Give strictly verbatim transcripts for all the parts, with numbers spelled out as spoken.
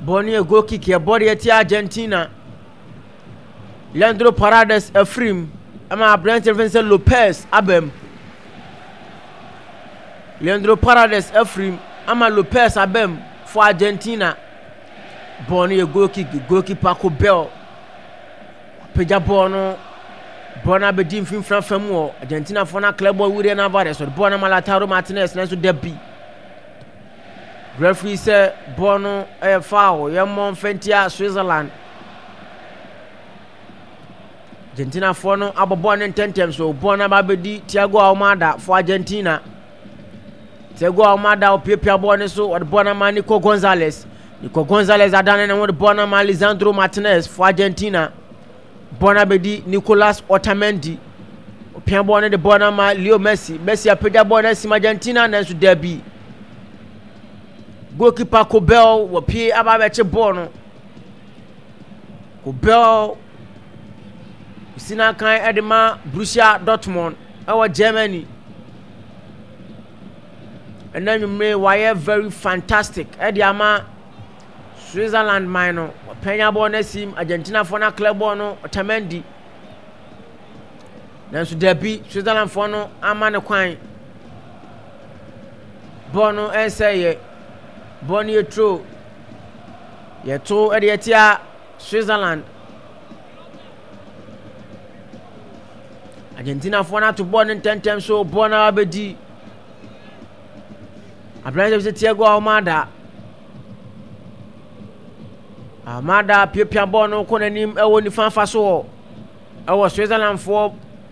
Bonnie go kick your body at Argentina. Leandro Paredes Efrim. Ama Brent Vincent Lopez Abem. Leandro Paredes Efrim. Ama Lopez Abem for Argentina. Bonnie go kick goalkeeper Paco Bell. Peja Bono. Bona Bedim Film from Femo. Argentina for na club boy William Alvarez. Bona Malataro Martinez. Nesu Debbie. Referee say Bono a foul. Yamon Fentia Switzerland. Argentina for no abo born in ten times so Bona Babedi Thiago Almada for Argentina. Thiago Almada o Pepia Borne so or Bona Nico Gonzalez. Nico Gonzalez adane na won Bona Lisandro Martinez for Argentina. Bona Bedi Nicolas Otamendi. Pia Borne de Bona ma Leo Messi. Messi apeda Bona si Argentina na so derby. Goalkeeper Kobel wo pie ababeche Bono. Kobel Sina kan Edema Borussia Dortmund our Germany. And then you may wire very fantastic. Ediama Switzerland minor. Penya Bonesim Argentina for na club bono Otamendi. Then so derby Switzerland for no amane kwan. Bono enseye Boni etro. Yeto edietia Switzerland. Argentina for na to born in ten times so Bona Abedi. Abraham say Thiago Almada. Almada Pepia Bono konanim e woni fanfa so. E wo Switzerland for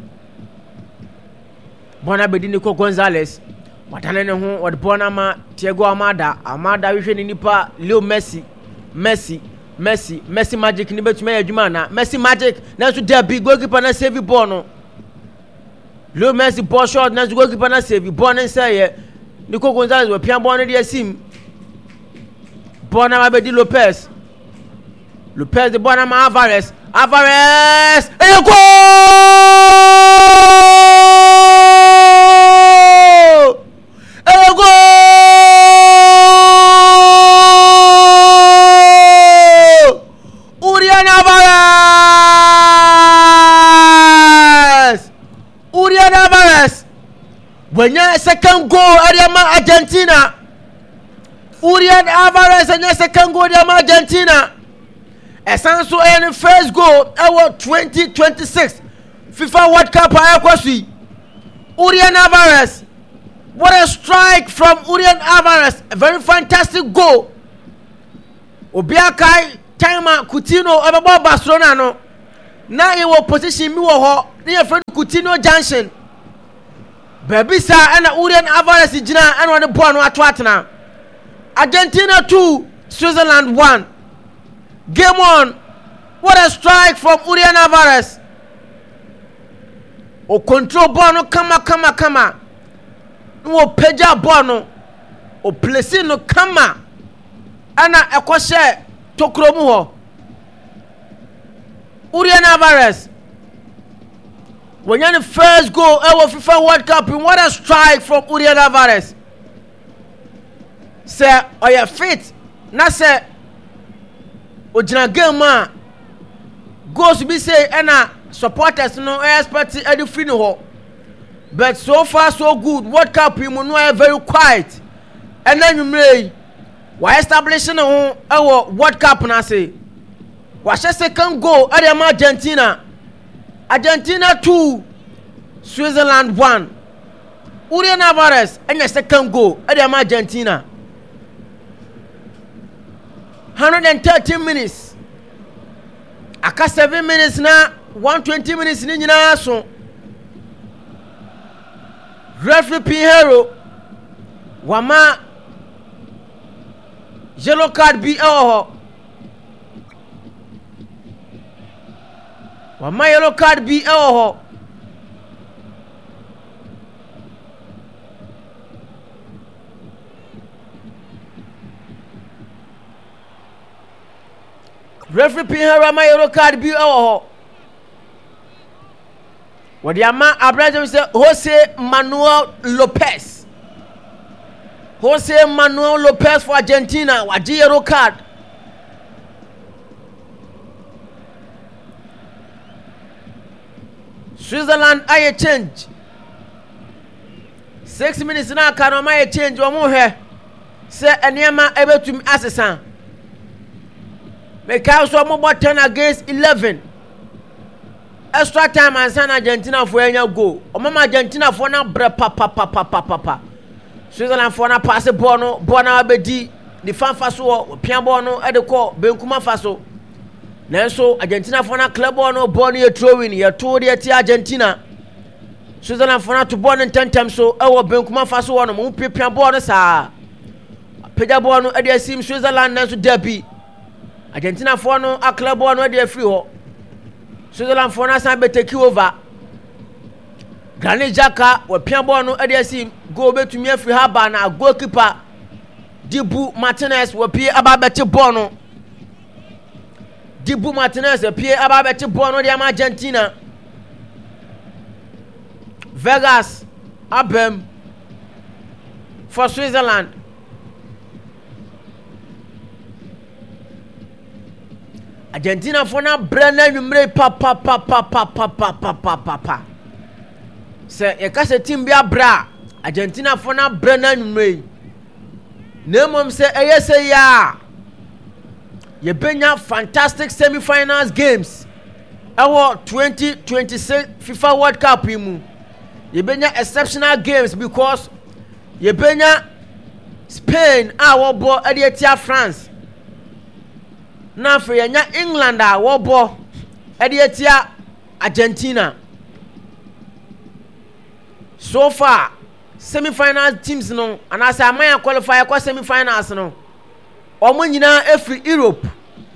Bona Abedi Nico Gonzalez. Watane ne ho wode Bona ma Thiago Almada. Almada hwehwe ni nipa Leo Messi. Messi Messi Messi magic ni betuma adwuma na Messi magic na so derby goalkeeper na save Bono. Leo Messi ball shot na so goalkeeper na save Bono say Nico Gonzalez we pian Bono de sim. Bona Abedi Lopez. Lopez de Bona ma Alvarez. Alvarez! E goal! E goal! Urian Alvarez! Urian Alvarez! When you second goal Ariama Argentina. Urian Alvarez and your second goal Ariama Argentina. Esanso and first goal our twenty twenty-six FIFA World Cup ayakwasi. Urian Alvarez. What a strike from Urian Alvarez. A very fantastic goal. Obiakai Taima Coutinho ababa Barcelona no. Na e wo position mi wo ho. Na friend Coutinho Junction. Baby sir and Urian Alvarez gina and on the ball no ato atena. Argentina two, Switzerland one. Game on. What a strike from Urian Alvarez. O control ball no kama kama kama. No peja ball no. O place no kama. Ana ekoshe tokromu ho. Urian Alvarez. When you the first goal ever FIFA World Cup, what a strike from Urian Alvarez. Say, are you fit? Na say, ojina game man. Goes to be say, ena supporters no expect any free no. But so far so good. World Cup you no very quiet. And then you may why establishing a our World Cup na say. What second goal at Argentina. Argentina two, Switzerland one. Urian Alvarez and your second goal at Argentina. one hundred thirty minutes. Aka seven minutes na one hundred twenty minutes ni nyina so. Referee Pinheiro wama yellow card bi oh. Wama yellow card bi oh. Referee Pinheiro wama yellow card bi oh. What the ama Abraham say Jose Manuel Lopez. Jose Manuel Lopez for Argentina. What yellow card? Switzerland aye change six minutes na aka no ma change o mo hwe se eniema ebetum asesa because so mo bought ten against eleven extra time and San Argentina for enya goal o mama Argentina for na bre pa pa pa pa pa pa Switzerland for na pass ball no ball na abedi the fan faso pian ball no e de call benkuma faso nanso Argentina for na club ball no ball no throwing ye to de ti Argentina Switzerland for na to ball no ten times so e wo benkuma faso no mo pian ball no sa pega ball no e de sim Switzerland nanso derby Argentina for no a club ball no de free ho Switzerland for na san be take over Granit Xhaka wo pian ball no e de sim go betumi afri ha ba na goalkeeper Dibu Martinez wo pie aba beti ball no Dibu Martinez pie aba beti ball no de Argentina Vegas abem for Switzerland Argentina for na brana numre pa pa pa pa pa pa pa pa pa pa pa se e ka se team bia bra Argentina for na brana numre nemom se eye se ya ye benya fantastic semi-finals games our twenty twenty-six FIFA World Cup imu ye benya exceptional games because ye benya Spain a wo bo ediatia France na for yenya England a wo bo ediatia Argentina so far semi-final teams no and as a man qualify for semi-finals no omo nyina efri Europe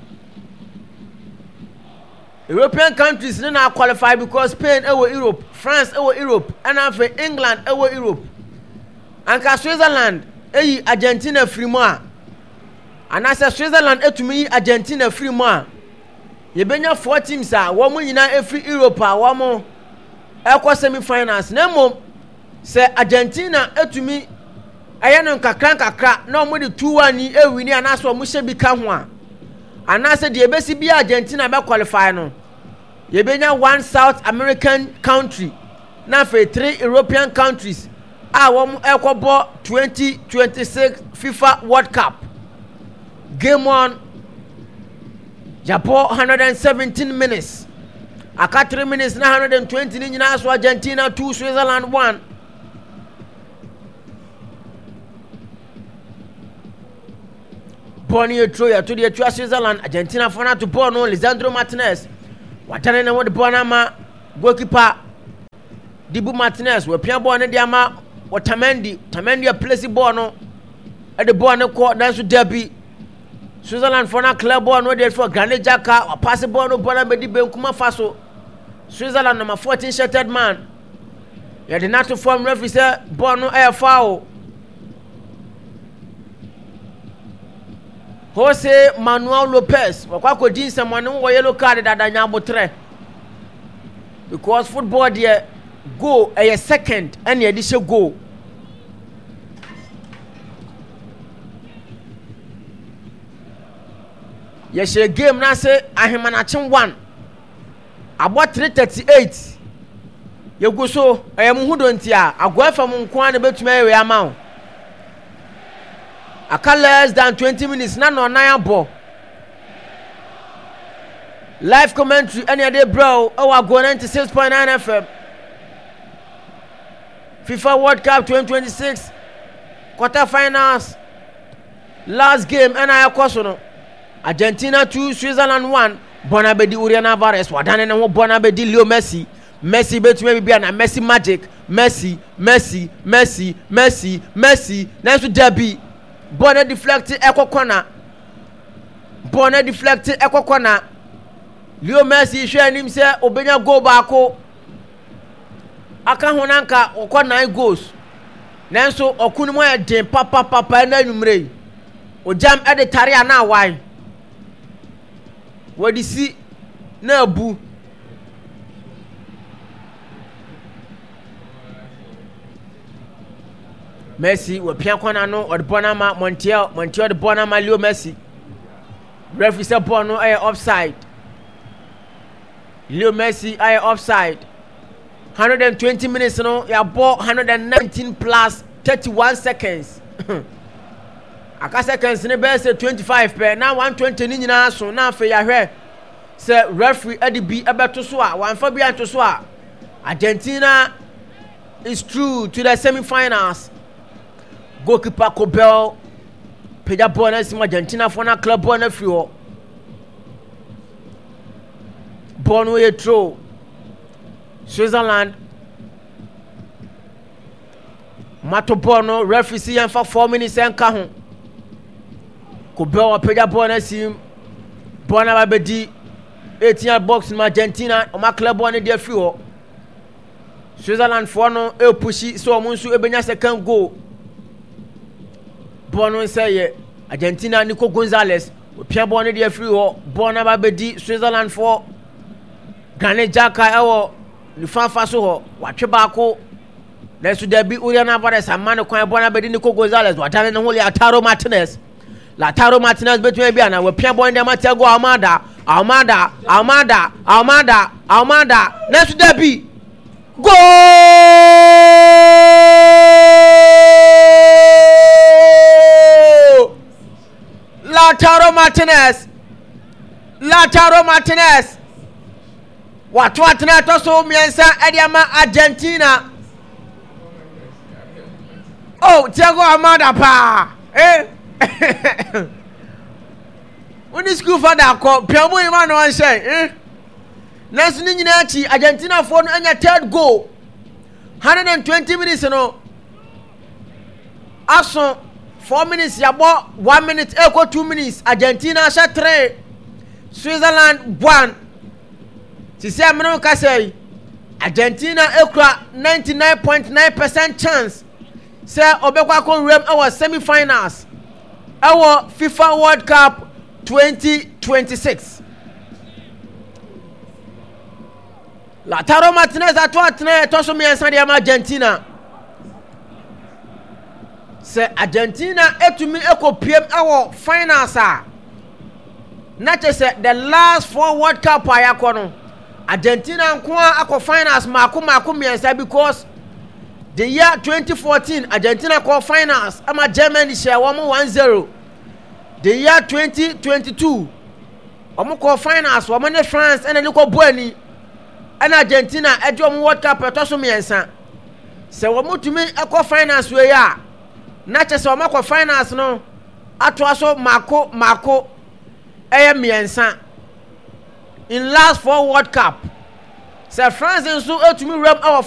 European countries no na qualify because Spain ewo Europe France ewo Europe and after England ewo Europe and ka Switzerland eyi Argentina free mo a and as Switzerland etumi Argentina free mo a ye benya four teams a wo mo nyina efri Europe a wo mo ekwa semi-finals na mo se Argentina etumi ayano kakra kakra na omo de two one ni ewini anaso omo hye bi ka ho a anase de ebesi bi Argentina be qualify no ye benya one South American country na for three European countries a wo ekobo twenty twenty-six FIFA World Cup game one Japan one hundred seventeen minutes aka three minutes na one hundred twenty ni nyina so Argentina two Switzerland one Bonnie Troya to the Switzerland Argentina for not to Bono Lisandro Martinez watane na wode bona ma goalkeeper Dibu Martinez we pia ball ne dia ma Otamendi Otamendi a place ball no e de ball ne ko dan so derby Switzerland for na club ball no dey for Granit Xhaka or pass ball no ball be di benkuma faso Switzerland number fourteen shirted man ya de not to form referee say ball no e foul Jose Manuel Lopez wakwa ko din samane wo yellow card dada nya botre because football there go a second and ye dis go ye she game na say Ahemanachen one about three thirty-eight ye go so ayem hudo ntia agwa fam nko an betuma we ama aka less than twenty minutes na no nine ball live commentary any day bro our go ninety-six point nine F M FIFA World Cup twenty twenty-six quarter finals last game and I akoso no Argentina two Switzerland one Bonabedi Urian Alvarez wadane na ho Bonabedi Leo Messi Messi betumi bia na Messi magic Messi Messi Messi Messi Messi na so derby Bonne deflect ekokona Bonne deflect ekokona Leo Messi hwe anim se obenya goal baako aka honanka okọ nine goals nanso okunu mo ya den papa papa na numre ojam e de tare ana wai wodi si na abu Messi we pia kwana no or Bonama Montiel Montiel de Bonama Leo Messi referee say ball no aye offside Leo Messi aye offside hundred twenty minutes no ya ball one hundred nineteen plus thirty-one seconds aka seconds ne be say twenty-five per na one twenty ni nyina so na afa ya hwe say referee ade bi ebeto so a wan fa bi anto so a Argentina is through to the semi-finals. Goalkeeper Kobel peja ball na sim Argentina for na club ball na free ho ball no ye throw Switzerland mato ball no referee see yan for four minutes en ka ho Kobel peja ball na sim ball na ba bedi eighteen box in Argentina o ma club ball na dey free ho Switzerland for no e pushi so mo nso e benya second goal ball no say Argentina Nico Gonzalez opia ball no dey free ho ball na ba bedi Switzerland for Granit Xhaka ewo ni fanfa so ho watwe ba ko na su da bi uri na ba da samane kwan ball na bedi Nico Gonzalez watane ne ho Lautaro Martinez Lautaro Martinez betu bi ana opia ball na mate go Almada Almada Almada Almada Almada na su da bi goal Lautaro Martinez Lautaro Martinez watu atena to so miensa ediama Argentina oh Thiago Almada pa eh Oni school father ko piamo ima no an say eh Nanso ni nyina chi Argentina for no anya third goal one hundred twenty minutes no aso four minutes yabo one minute equal two minutes Argentina sha three Switzerland one ti say amno ka say Argentina ekura ninety-nine point nine percent chance say obekwa kon rem our semi-finals our FIFA World Cup twenty twenty-six Lautaro Martinez ato atena to so miensa de Argentina se Argentina etumi ekopiem awo finals a na che se the last four World Cup ayakọ no Argentina nko akọ finals mako mako miensa because the year twenty fourteen Argentina call finals ama Germany share one one zero the year twenty twenty-two omo call finals wo ne France ene ni ko boani and Argentina edom World Cup etoso miensa se wo mutumi ekọ finals we ya na che se wo makọ finals no ato aso mako mako eye miensa in last four World Cup se France nso etumi rem our